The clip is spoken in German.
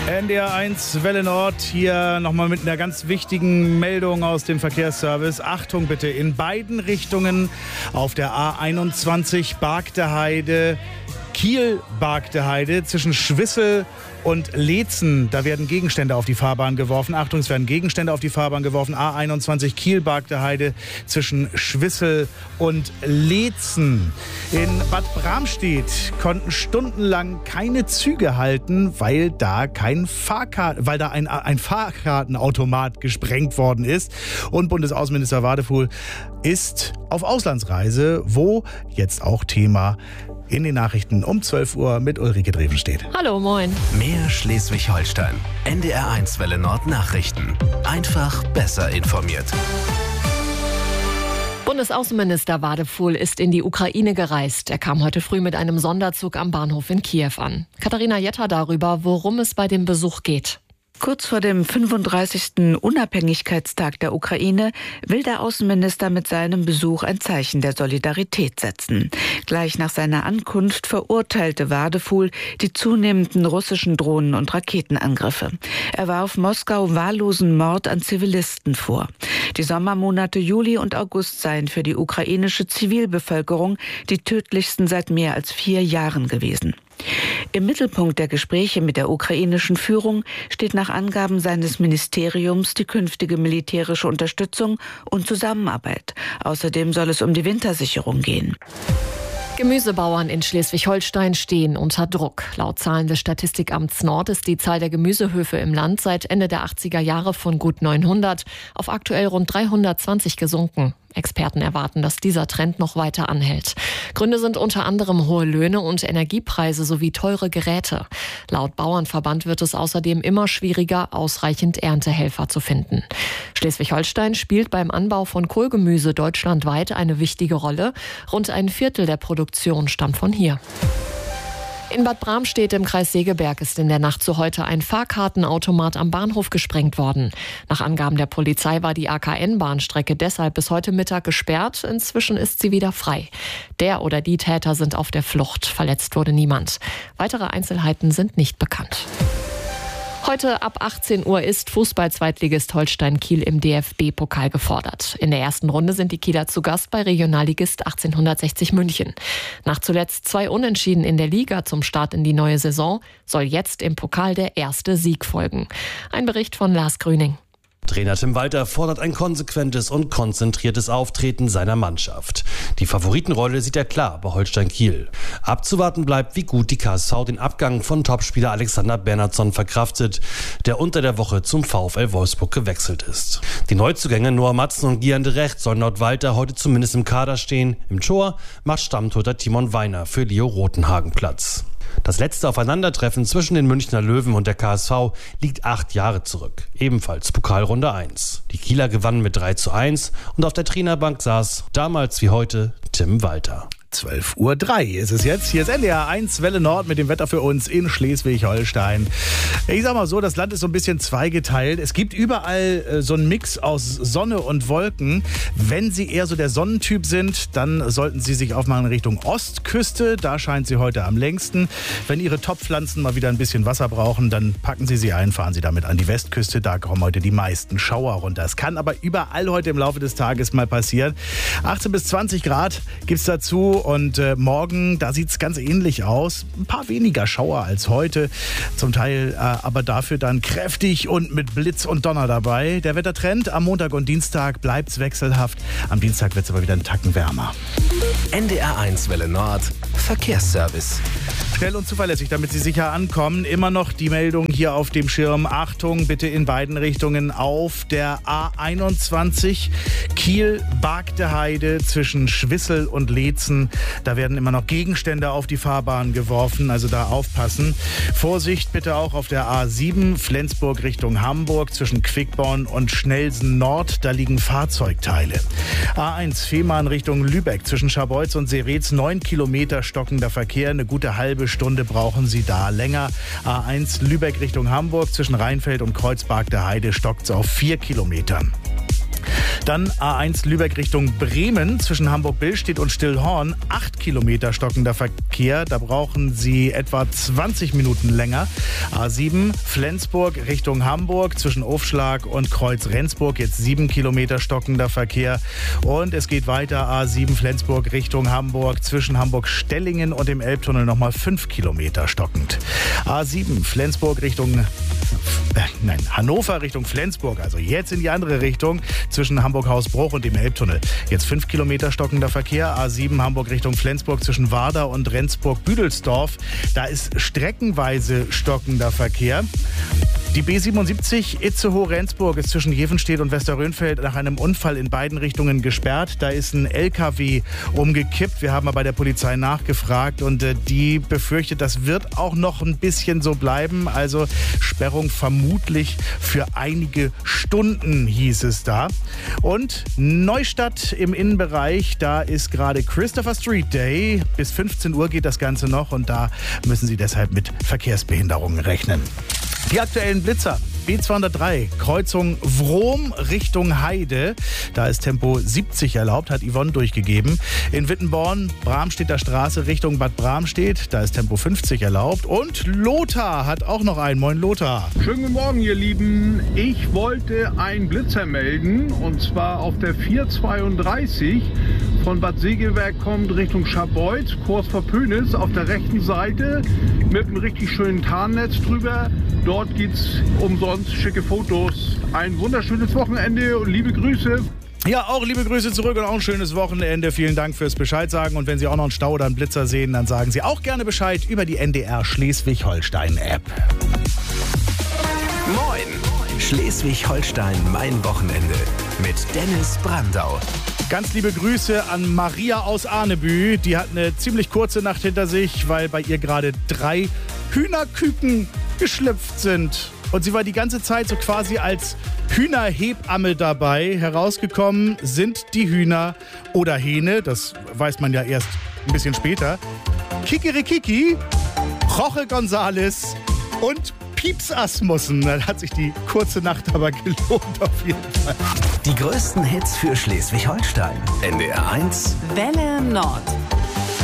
NDR 1 Welle Nord, hier nochmal mit einer ganz wichtigen Meldung aus dem Verkehrsservice. Achtung bitte, in beiden Richtungen auf der A21 Bargteheide, Kiel-Bargteheide zwischen Schwissel und Leetzen, da werden Gegenstände auf die Fahrbahn geworfen. Achtung, es werden Gegenstände auf die Fahrbahn geworfen. A21 Kiel-Bargteheide zwischen Schwissel und Leetzen. In Bad Bramstedt konnten stundenlang keine Züge halten, weil da ein Fahrkartenautomat gesprengt worden ist. Und Bundesaußenminister Wadefuhl ist auf Auslandsreise, wo jetzt auch Thema in den Nachrichten um 12 Uhr mit Ulrike Dreven steht. Hallo, moin. Mehr Schleswig-Holstein. NDR 1 Welle Nord Nachrichten. Einfach besser informiert. Bundesaußenminister Wadefuhl ist in die Ukraine gereist. Er kam heute früh mit einem Sonderzug am Bahnhof in Kiew an. Katharina Jetter darüber, worum es bei dem Besuch geht. Kurz vor dem 35. Unabhängigkeitstag der Ukraine will der Außenminister mit seinem Besuch ein Zeichen der Solidarität setzen. Gleich nach seiner Ankunft verurteilte Wadefuhl die zunehmenden russischen Drohnen- und Raketenangriffe. Er warf Moskau wahllosen Mord an Zivilisten vor. Die Sommermonate Juli und August seien für die ukrainische Zivilbevölkerung die tödlichsten seit mehr als 4 Jahren gewesen. Im Mittelpunkt der Gespräche mit der ukrainischen Führung steht nach Angaben seines Ministeriums die künftige militärische Unterstützung und Zusammenarbeit. Außerdem soll es um die Wintersicherung gehen. Gemüsebauern in Schleswig-Holstein stehen unter Druck. Laut Zahlen des Statistikamts Nord ist die Zahl der Gemüsehöfe im Land seit Ende der 80er Jahre von gut 900 auf aktuell rund 320 gesunken. Experten erwarten, dass dieser Trend noch weiter anhält. Gründe sind unter anderem hohe Löhne und Energiepreise sowie teure Geräte. Laut Bauernverband wird es außerdem immer schwieriger, ausreichend Erntehelfer zu finden. Schleswig-Holstein spielt beim Anbau von Kohlgemüse deutschlandweit eine wichtige Rolle. Rund ein Viertel der Produktion stammt von hier. In Bad Bramstedt im Kreis Segeberg ist in der Nacht zu heute ein Fahrkartenautomat am Bahnhof gesprengt worden. Nach Angaben der Polizei war die AKN-Bahnstrecke deshalb bis heute Mittag gesperrt. Inzwischen ist sie wieder frei. Der oder die Täter sind auf der Flucht. Verletzt wurde niemand. Weitere Einzelheiten sind nicht bekannt. Heute ab 18 Uhr ist Fußball-Zweitligist Holstein Kiel im DFB-Pokal gefordert. In der ersten Runde sind die Kieler zu Gast bei Regionalligist 1860 München. Nach zuletzt 2 Unentschieden in der Liga zum Start in die neue Saison soll jetzt im Pokal der erste Sieg folgen. Ein Bericht von Lars Grüning. Trainer Tim Walter fordert ein konsequentes und konzentriertes Auftreten seiner Mannschaft. Die Favoritenrolle sieht er klar bei Holstein Kiel. Abzuwarten bleibt, wie gut die KSV den Abgang von Topspieler Alexander Bernhardsson verkraftet, der unter der Woche zum VfL Wolfsburg gewechselt ist. Die Neuzugänge Noah Matzen und Gian de Recht sollen laut Walter heute zumindest im Kader stehen. Im Tor macht Stammtorhüter Timon Weiner für Leo Rotenhagen Platz. Das letzte Aufeinandertreffen zwischen den Münchner Löwen und der KSV liegt 8 Jahre zurück. Ebenfalls Pokalrunde 1. Die Kieler gewannen mit 3:1 und auf der Trainerbank saß, damals wie heute, Tim Walter. 12:03 Uhr ist es jetzt. Hier ist NDR 1 Welle Nord mit dem Wetter für uns in Schleswig-Holstein. Ich sag mal so, das Land ist so ein bisschen zweigeteilt. Es gibt überall so einen Mix aus Sonne und Wolken. Wenn Sie eher so der Sonnentyp sind, dann sollten Sie sich aufmachen Richtung Ostküste. Da scheint sie heute am längsten. Wenn Ihre Topfpflanzen mal wieder ein bisschen Wasser brauchen, dann packen Sie sie ein, fahren Sie damit an die Westküste. Da kommen heute die meisten Schauer runter. Es kann aber überall heute im Laufe des Tages mal passieren. 18 bis 20 Grad gibt's dazu. Und morgen, da sieht es ganz ähnlich aus. Ein paar weniger Schauer als heute. Zum Teil aber dafür dann kräftig und mit Blitz und Donner dabei. Der Wettertrend am Montag und Dienstag bleibt wechselhaft. Am Dienstag wird es aber wieder einen Tacken wärmer. NDR 1 Welle Nord Verkehrsservice. Schnell und zuverlässig, damit Sie sicher ankommen. Immer noch die Meldung hier auf dem Schirm. Achtung, bitte in beiden Richtungen auf der A21 Kiel-Bargteheide zwischen Schwissel und Leetzen. Da werden immer noch Gegenstände auf die Fahrbahn geworfen, also da aufpassen. Vorsicht bitte auch auf der A7 Flensburg Richtung Hamburg zwischen Quickborn und Schnelsen Nord. Da liegen Fahrzeugteile. A1 Fehmarn Richtung Lübeck zwischen Scharbeutz und Seretz 9 Kilometer stockender Verkehr. Eine gute halbe Stunde brauchen Sie da länger. A1 Lübeck Richtung Hamburg zwischen Rheinfeld und Kreuzberg der Heide stockt es auf 4 Kilometern. Dann A1 Lübeck Richtung Bremen zwischen Hamburg-Billstedt und Stillhorn. 8 Kilometer stockender Verkehr. Da brauchen Sie etwa 20 Minuten länger. A7 Flensburg Richtung Hamburg zwischen Aufschlag und Kreuz-Rendsburg. Jetzt 7 Kilometer stockender Verkehr. Und es geht weiter. A7 Flensburg Richtung Hamburg zwischen Hamburg-Stellingen und dem Elbtunnel nochmal 5 Kilometer stockend. A7 Flensburg Richtung Hannover Richtung Flensburg, also jetzt in die andere Richtung, zwischen Hamburg-Hausbruch und dem Elbtunnel. Jetzt 5 Kilometer stockender Verkehr. A7 Hamburg Richtung Flensburg zwischen Warder und Rendsburg-Büdelsdorf. Da ist streckenweise stockender Verkehr. Die B77 Itzehoe-Rendsburg ist zwischen Jevenstedt und Westerrönfeld nach einem Unfall in beiden Richtungen gesperrt. Da ist ein LKW umgekippt. Wir haben mal bei der Polizei nachgefragt und die befürchtet, das wird auch noch ein bisschen so bleiben. Also Sperrung vermutlich für einige Stunden, hieß es da. Und Neustadt im Innenbereich, da ist gerade Christopher Street Day. Bis 15 Uhr geht das Ganze noch und da müssen Sie deshalb mit Verkehrsbehinderungen rechnen. Die aktuellen Blitzer. B203, Kreuzung Wrom Richtung Heide. Da ist Tempo 70 erlaubt, hat Yvonne durchgegeben. In Wittenborn, Bramstedter Straße Richtung Bad Bramstedt. Da ist Tempo 50 erlaubt. Und Lothar hat auch noch einen. Moin Lothar. Schönen guten Morgen, ihr Lieben. Ich wollte einen Blitzer melden. Und zwar auf der 432 von Bad Segeberg kommt Richtung Scharbeutz, Kurs vor Pönis auf der rechten Seite mit einem richtig schönen Tarnnetz drüber. Dort geht's umsonst schicke Fotos. Ein wunderschönes Wochenende und liebe Grüße. Ja, auch liebe Grüße zurück und auch ein schönes Wochenende. Vielen Dank fürs Bescheid sagen. Und wenn Sie auch noch einen Stau oder einen Blitzer sehen, dann sagen Sie auch gerne Bescheid über die NDR Schleswig-Holstein-App. Moin! Schleswig-Holstein, mein Wochenende. Mit Dennis Brandau. Ganz liebe Grüße an Maria aus Arnebü. Die hat eine ziemlich kurze Nacht hinter sich, weil bei ihr gerade 3 Hühnerküken geschlüpft sind. Und sie war die ganze Zeit so quasi als Hühnerhebamme dabei. Herausgekommen sind die Hühner oder Hähne, das weiß man ja erst ein bisschen später, Kikerikiki, Jorge González und Pieps Asmussen. Da hat sich die kurze Nacht aber gelohnt auf jeden Fall. Die größten Hits für Schleswig-Holstein. NDR 1 Welle Nord.